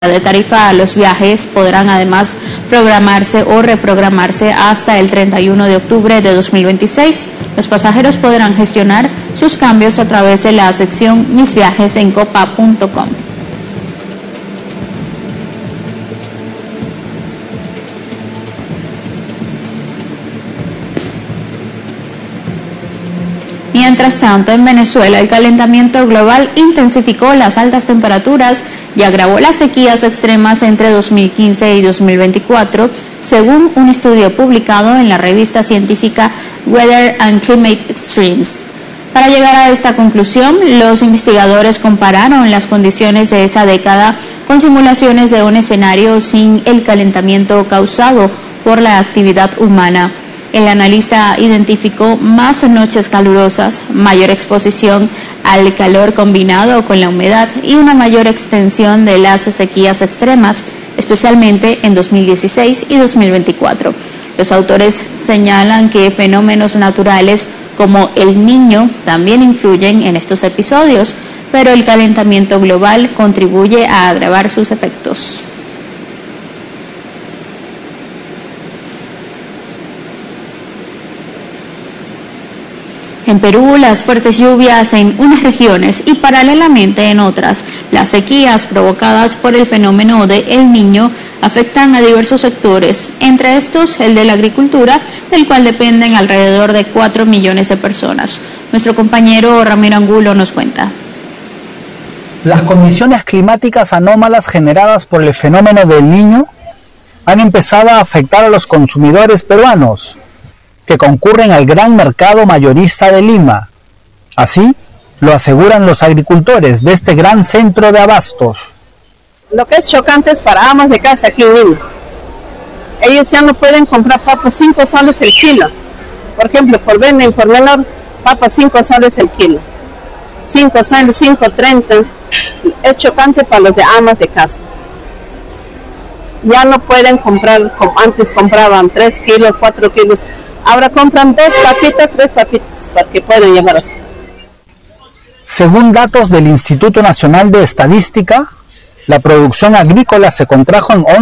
de tarifa a los viajes podrán además programarse o reprogramarse hasta el 31 de octubre de 2026. Los pasajeros podrán gestionar sus cambios a través de la sección Mis Viajes en copa.com. Mientras tanto, en Venezuela, el calentamiento global intensificó las altas temperaturas y agravó las sequías extremas entre 2015 y 2024, según un estudio publicado en la revista científica Weather and Climate Extremes. Para llegar a esta conclusión, los investigadores compararon las condiciones de esa década con simulaciones de un escenario sin el calentamiento causado por la actividad humana. El analista identificó más noches calurosas, mayor exposición al calor combinado con la humedad y una mayor extensión de las sequías extremas, especialmente en 2016 y 2024. Los autores señalan que fenómenos naturales como el Niño también influyen en estos episodios, pero el calentamiento global contribuye a agravar sus efectos. En Perú, las fuertes lluvias en unas regiones y paralelamente en otras, las sequías provocadas por el fenómeno de El Niño afectan a diversos sectores, entre estos el de la agricultura, del cual dependen alrededor de 4 millones de personas. Nuestro compañero Ramiro Angulo nos cuenta. Las condiciones climáticas anómalas generadas por el fenómeno del Niño han empezado a afectar a los consumidores peruanos, que concurren al gran mercado mayorista de Lima. Así lo aseguran los agricultores de este gran centro de abastos. Lo que es chocante es para amas de casa aquí en Lima. Ellos ya no pueden comprar papas 5 soles el kilo. Por ejemplo, venden por menor papas 5 soles el kilo. 5 soles, 5.30. Es chocante para los de amas de casa. Ya no pueden comprar como antes compraban 3 kilos, 4 kilos. Ahora compran 2 papitas, 3 papitas, para que puedan llevar así. Según datos del Instituto Nacional de Estadística, la producción agrícola se contrajo en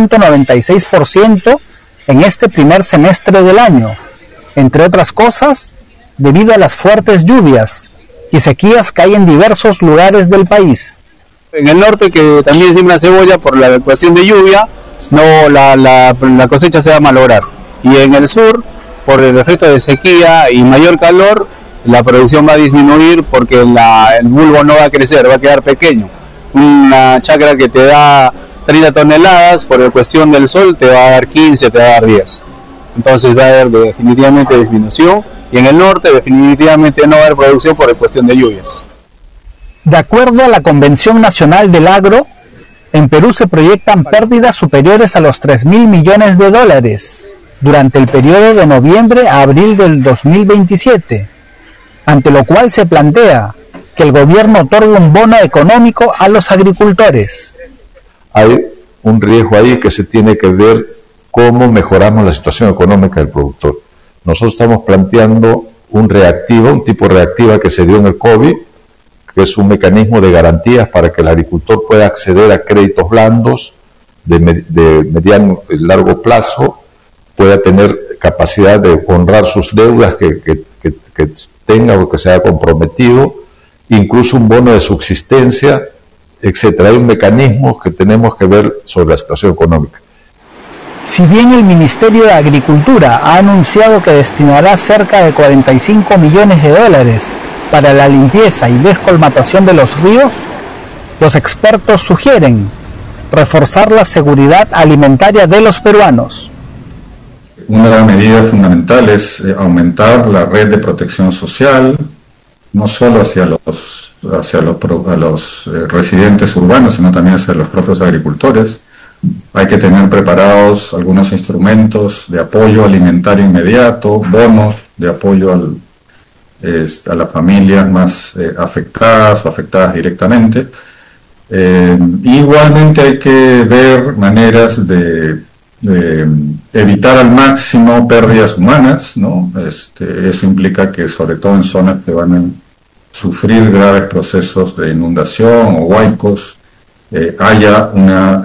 11.96% en este primer semestre del año, entre otras cosas, debido a las fuertes lluvias y sequías que hay en diversos lugares del país. En el norte, que también siembra cebolla por la evacuación de lluvia, la cosecha se va a malograr. Y en el sur, por el efecto de sequía y mayor calor, la producción va a disminuir porque el bulbo no va a crecer, va a quedar pequeño. Una chacra que te da 30 toneladas, por la cuestión del sol, te va a dar 15, te va a dar 10. Entonces va a haber definitivamente disminución, y en el norte definitivamente no va a haber producción por la cuestión de lluvias. De acuerdo a la Convención Nacional del Agro, en Perú se proyectan pérdidas superiores a los 3.000 millones de dólares durante el periodo de noviembre a abril del 2027, ante lo cual se plantea que el gobierno otorgue un bono económico a los agricultores. Hay un riesgo ahí que se tiene que ver cómo mejoramos la situación económica del productor. Nosotros estamos planteando un tipo reactiva que se dio en el COVID, que es un mecanismo de garantías para que el agricultor pueda acceder a créditos blandos de mediano y largo plazo, pueda tener capacidad de honrar sus deudas que tenga o que se haya comprometido, incluso un bono de subsistencia, etcétera. Hay un mecanismo que tenemos que ver sobre la situación económica. Si bien el Ministerio de Agricultura ha anunciado que destinará cerca de 45 millones de dólares para la limpieza y descolmatación de los ríos, los expertos sugieren reforzar la seguridad alimentaria de los peruanos. Una medida fundamental es aumentar la red de protección social, no solo hacia los residentes urbanos, sino también hacia los propios agricultores. Hay que tener preparados algunos instrumentos de apoyo alimentario inmediato, bonos de apoyo a las familias más afectadas o afectadas directamente. Igualmente hay que ver maneras de evitar al máximo pérdidas humanas, ¿no? Eso implica que, sobre todo en zonas que van a sufrir graves procesos de inundación o huaicos, haya una